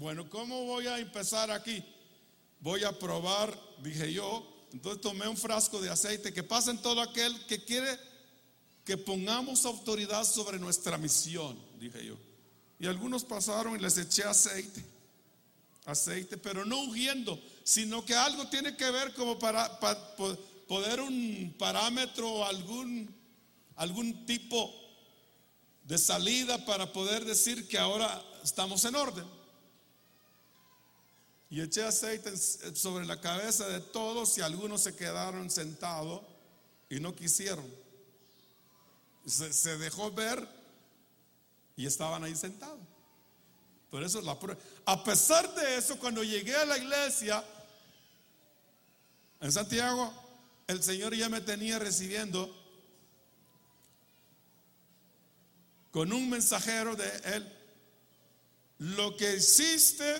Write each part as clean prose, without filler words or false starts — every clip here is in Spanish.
bueno, ¿cómo voy a empezar aquí? Voy a probar, dije yo. Entonces tomé un frasco de aceite. Que pasen todo aquel que quiere que pongamos autoridad sobre nuestra misión, dije yo. Y algunos pasaron y les eché aceite, pero no ungiendo, sino que algo tiene que ver como para poder un parámetro, algún tipo de salida para poder decir que ahora estamos en orden. Y eché aceite sobre la cabeza de todos y algunos se quedaron sentados y no quisieron. Se dejó ver y estaban ahí sentados. Por eso la prueba. A pesar de eso, cuando llegué a la iglesia en Santiago, el Señor ya me tenía recibiendo con un mensajero de Él. Lo que hiciste,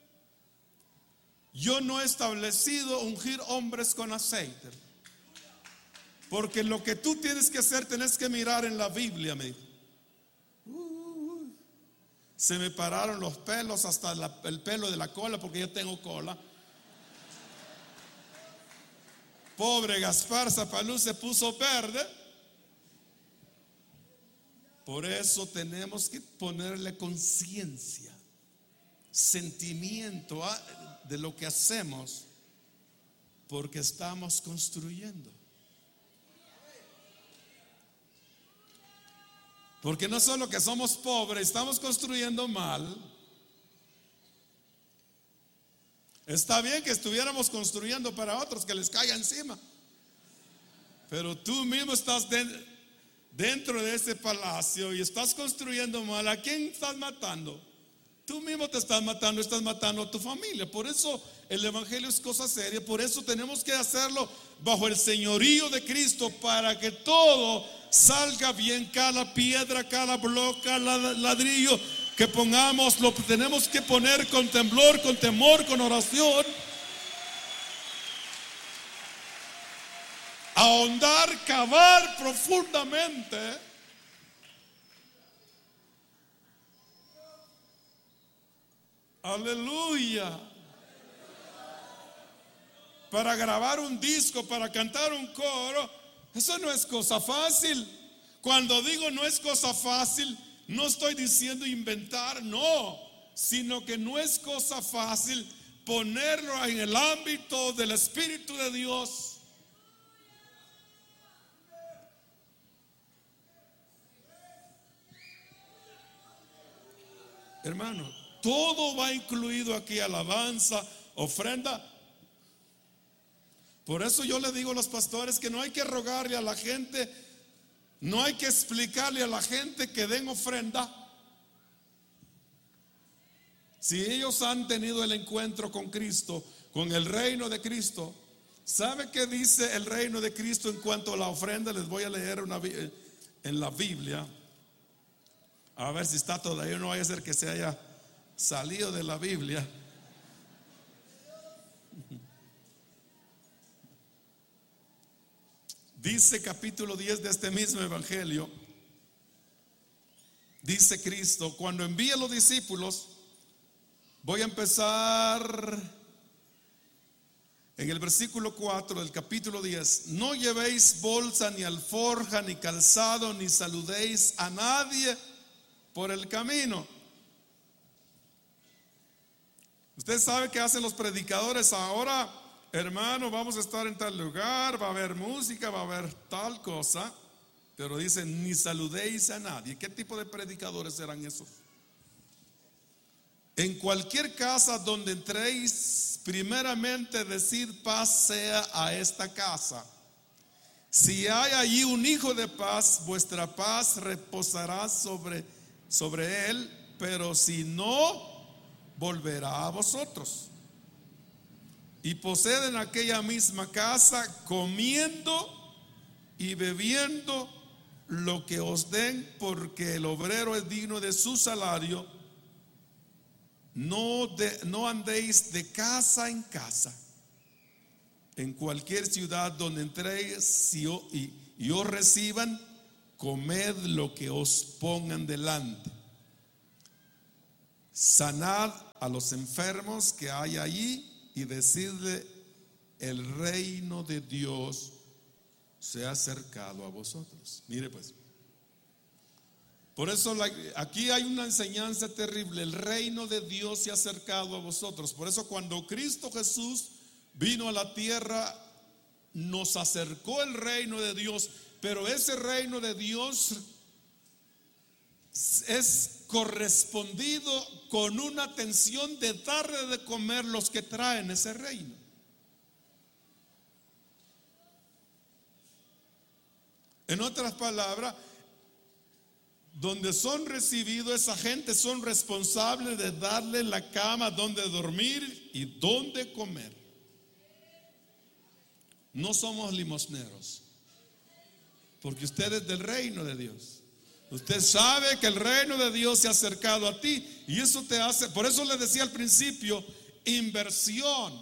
yo no he establecido ungir hombres con aceite. Porque lo que tú tienes que hacer, tienes que mirar en la Biblia, me dijo. Se me pararon los pelos, hasta el pelo de la cola, porque yo tengo cola. Pobre Gaspar Zapalú se puso verde. Por eso tenemos que ponerle conciencia, sentimiento de lo que hacemos, porque estamos construyendo. Porque no solo que somos pobres, estamos construyendo mal. Está bien que estuviéramos construyendo para otros, que les caiga encima, pero tú mismo estás dentro de ese palacio y estás construyendo mal. ¿A quién estás matando? Tú mismo te estás matando a tu familia. Por eso el evangelio es cosa seria. Por eso tenemos que hacerlo bajo el señorío de Cristo, para que todo salga bien. Cada piedra, cada bloque, cada ladrillo que pongamos, lo tenemos que poner con temblor, con temor, con oración. Ahondar, cavar profundamente. Aleluya. Para grabar un disco, para cantar un coro, eso no es cosa fácil. Cuando digo no es cosa fácil, no estoy diciendo inventar, no, sino que no es cosa fácil ponerlo en el ámbito del Espíritu de Dios. Hermano, todo va incluido aquí: alabanza, ofrenda. Por eso yo le digo a los pastores que no hay que rogarle a la gente, no hay que explicarle a la gente que den ofrenda. Si ellos han tenido el encuentro con Cristo, con el reino de Cristo, ¿sabe qué dice el reino de Cristo en cuanto a la ofrenda? Les voy a leer en la Biblia, a ver si está todavía. No vaya a ser que se haya salido de la Biblia. Dice capítulo 10 de este mismo evangelio. Dice Cristo, cuando envíe a los discípulos, voy a empezar en el versículo 4 del capítulo 10. No llevéis bolsa, ni alforja, ni calzado, ni saludéis a nadie por el camino. Usted sabe qué hacen los predicadores ahora. Hermano, vamos a estar en tal lugar, va a haber música, va a haber tal cosa, pero dicen ni saludéis a nadie. ¿Qué tipo de predicadores serán esos? En cualquier casa donde entréis, primeramente decid paz sea a esta casa. Si hay allí un hijo de paz, vuestra paz reposará sobre él, pero si no, volverá a vosotros. Y poseen en aquella misma casa, comiendo y bebiendo lo que os den, porque el obrero es digno de su salario. No andéis de casa en casa. En cualquier ciudad donde entréis y os reciban, comed lo que os pongan delante. Sanad a los enfermos que hay allí y decirle: el reino de Dios se ha acercado a vosotros. Mire pues, por eso aquí hay una enseñanza terrible. El reino de Dios se ha acercado a vosotros. Por eso cuando Cristo Jesús vino a la tierra, nos acercó el reino de Dios. Pero ese reino de Dios es correspondido con una atención de darle de comer los que traen ese reino. En otras palabras, donde son recibidos, esa gente son responsables de darle la cama donde dormir y donde comer. No somos limosneros, porque usted es del reino de Dios. Usted sabe que el reino de Dios se ha acercado a ti, y eso te hace, por eso le decía al principio, inversión.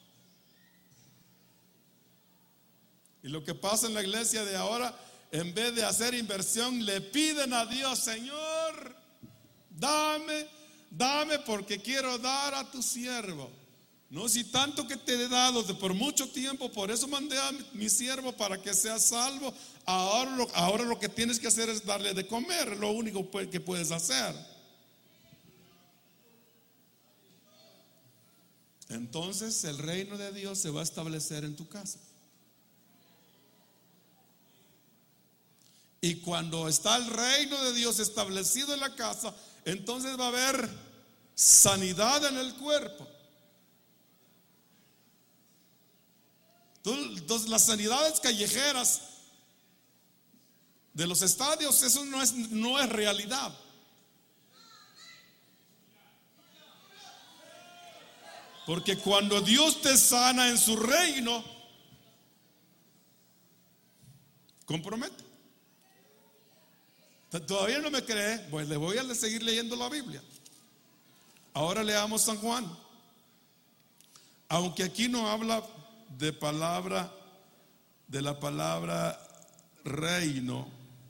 Y lo que pasa en la iglesia de ahora, en vez de hacer inversión, le piden a Dios: Señor, dame porque quiero dar a tu siervo. No, si tanto que te he dado por mucho tiempo, por eso mandé a mi siervo para que sea salvo. Ahora lo que tienes que hacer es darle de comer, es lo único que puedes hacer. Entonces el reino de Dios se va a establecer en tu casa. Y cuando está el reino de Dios establecido en la casa, entonces va a haber sanidad en el cuerpo. Entonces las sanidades callejeras de los estadios, eso no es realidad. Porque cuando Dios te sana en su reino, compromete. ¿Todavía no me cree? Pues le voy a seguir leyendo la Biblia. Ahora leamos San Juan. Aunque aquí no habla de la palabra reino,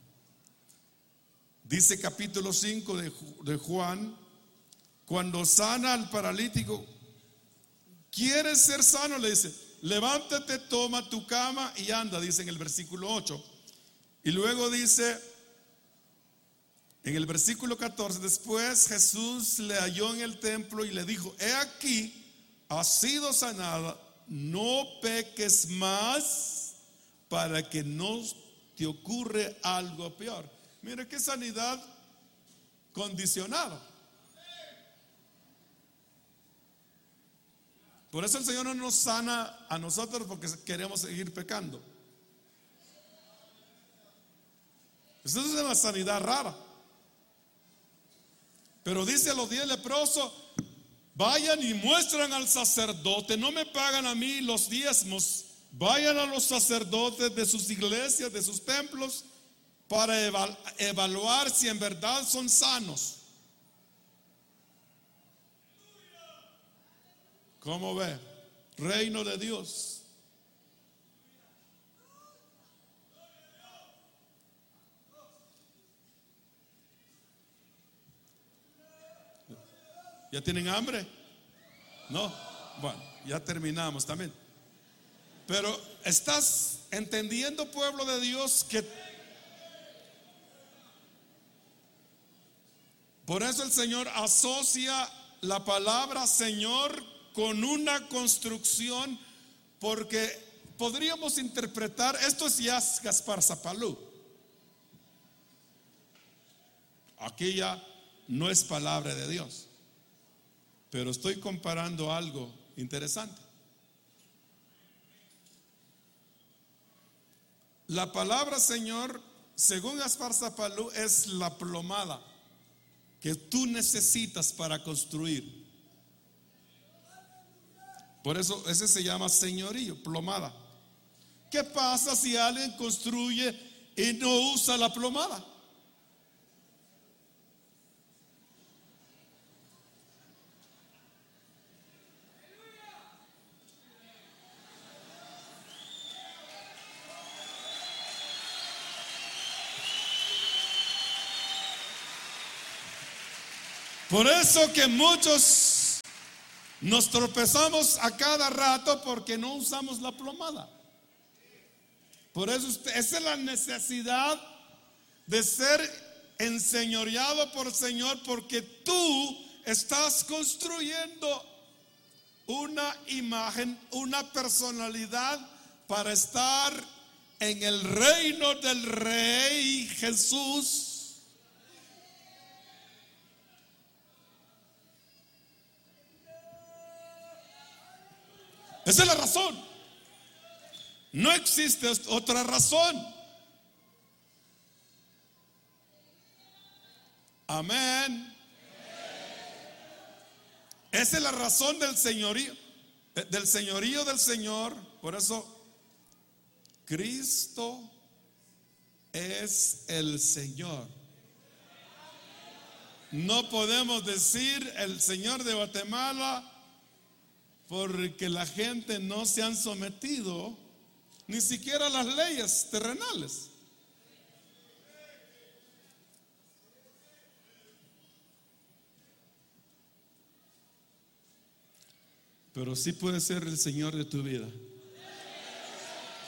dice capítulo 5 de Juan, cuando sana al paralítico: ¿quieres ser sano? Le dice: levántate, toma tu cama y anda, dice en el versículo 8. Y luego dice en el versículo 14: después Jesús le halló en el templo y le dijo: he aquí, has sido sanada, no peques más para que no te ocurra algo peor. Mira qué sanidad condicionada. Por eso el Señor no nos sana a nosotros porque queremos seguir pecando. Eso es una sanidad rara. Pero dice a los 10 leprosos: vayan y muestran al sacerdote, no me pagan a mí los diezmos, vayan a los sacerdotes de sus iglesias, de sus templos, para evaluar si en verdad son sanos. ¿Cómo ve? Reino de Dios. ¿Ya tienen hambre? No. Bueno, ya terminamos también. Pero ¿estás entendiendo, pueblo de Dios, que por eso el Señor asocia la palabra Señor con una construcción? Porque podríamos interpretar, esto es ya Gaspar Zapalú. Aquí ya no es palabra de Dios. Pero estoy comparando algo interesante. La palabra Señor, según Gaspar Zapalú, es la plomada que tú necesitas para construir. Por eso ese se llama señorío, plomada. ¿Qué pasa si alguien construye y no usa la plomada? Por eso que muchos Nos tropezamos a cada rato porque no usamos la plomada. Por eso esa es la necesidad de ser enseñoreado por el Señor, porque tú estás construyendo una imagen, una personalidad para estar en el reino del Rey Jesús. Esa es la razón. No existe otra razón. Amén. Esa es la razón del señorío del Señor. Por eso Cristo es el Señor. No podemos decir el Señor de Guatemala porque la gente no se han sometido ni siquiera a las leyes terrenales. Pero sí puede ser el Señor de tu vida.